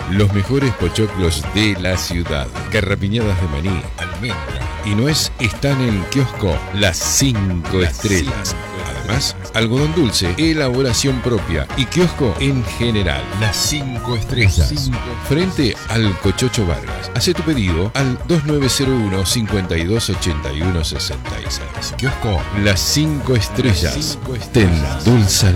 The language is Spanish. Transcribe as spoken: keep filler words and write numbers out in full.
Los mejores pochoclos de la ciudad. Garrapiñadas de maní, almendra y nuez están en kiosco Las Cinco Estrellas. Además, algodón dulce, elaboración propia y kiosco en general. Las Cinco Estrellas. Cinco. Frente al Cochocho Vargas. Hacé tu pedido al dos nueve cero uno, cinco dos ocho uno, seis seis. Kiosco Las Cinco Estrellas. Te endulza